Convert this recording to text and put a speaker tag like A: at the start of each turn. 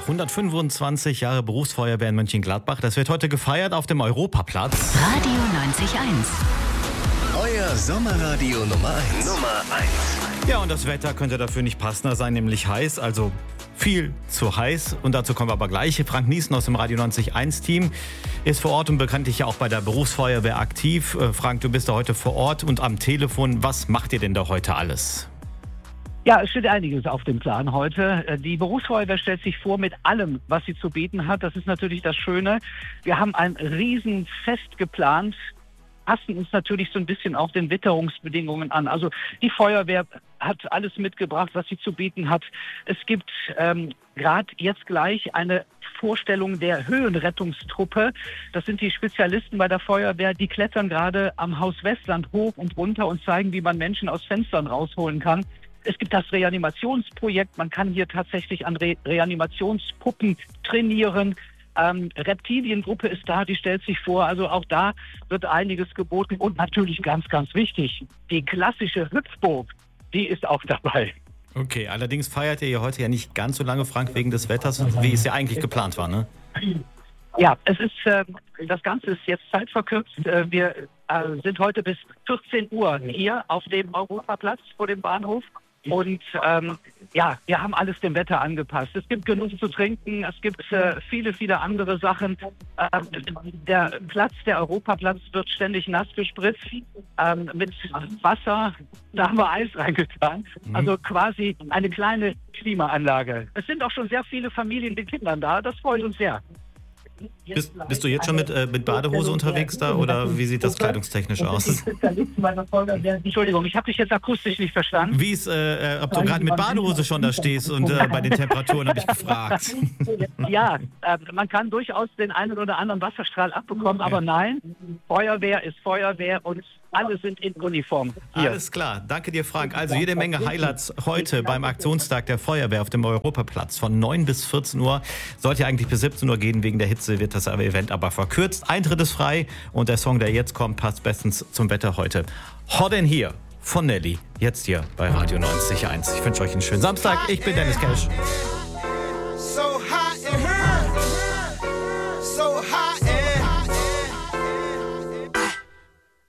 A: 125 Jahre Berufsfeuerwehr in Mönchengladbach. Das wird heute gefeiert auf dem Europaplatz.
B: Radio 90.1.
C: Euer Sommerradio Nummer 1.
A: Ja, und das Wetter könnte dafür nicht passender sein, nämlich heiß, also viel zu heiß. Und dazu kommen wir aber gleich. Frank Niesen aus dem Radio 90.1 Team ist vor Ort und bekanntlich ja auch bei der Berufsfeuerwehr aktiv. Frank, du bist da heute vor Ort und am Telefon. Was macht ihr denn da heute alles?
D: Ja, es steht einiges auf dem Plan heute. Die Berufsfeuerwehr stellt sich vor mit allem, was sie zu bieten hat. Das ist natürlich das Schöne. Wir haben ein Riesenfest geplant, passen uns natürlich so ein bisschen auch den Witterungsbedingungen an. Also die Feuerwehr hat alles mitgebracht, was sie zu bieten hat. Es gibt gerade jetzt gleich eine Vorstellung der Höhenrettungstruppe. Das sind die Spezialisten bei der Feuerwehr, die klettern gerade am Haus Westland hoch und runter und zeigen, wie man Menschen aus Fenstern rausholen kann. Es gibt das Reanimationsprojekt. Man kann hier tatsächlich an Reanimationspuppen trainieren. Reptiliengruppe ist da, die stellt sich vor. Also auch da wird einiges geboten. Und natürlich ganz, ganz wichtig, die klassische Hüpfburg, die ist auch dabei.
A: Okay, allerdings feiert ihr heute ja nicht ganz so lange, Frank, wegen des Wetters, wie es ja eigentlich geplant war, ne?
D: Ja, das Ganze ist jetzt zeitverkürzt. Wir sind heute bis 14 Uhr hier auf dem Europaplatz vor dem Bahnhof. Und wir haben alles dem Wetter angepasst. Es gibt genug zu trinken, es gibt viele, viele andere Sachen. Der Europaplatz wird ständig nass gespritzt mit Wasser. Da haben wir Eis reingetan. Also quasi eine kleine Klimaanlage. Es sind auch schon sehr viele Familien mit Kindern da. Das freut uns sehr.
A: Bist du jetzt schon mit Badehose unterwegs da oder wie sieht das kleidungstechnisch aus?
D: Entschuldigung, ich habe dich jetzt akustisch nicht verstanden.
A: Ob du gerade mit Badehose schon da stehst und bei den Temperaturen habe ich gefragt.
D: Ja, man kann durchaus den einen oder anderen Wasserstrahl abbekommen, aber nein, Feuerwehr ist Feuerwehr und alle sind in Uniform hier.
A: Alles klar, danke dir, Frank. Also jede Menge Highlights heute beim Aktionstag der Feuerwehr auf dem Europaplatz. Von 9 bis 14 Uhr, sollte eigentlich bis 17 Uhr gehen. Wegen der Hitze wird das Event aber verkürzt. Eintritt ist frei und der Song, der jetzt kommt, passt bestens zum Wetter heute. Hot in Here von Nelly, jetzt hier bei Radio 90.1. Ich wünsche euch einen schönen Samstag. Ich bin Dennis Cash.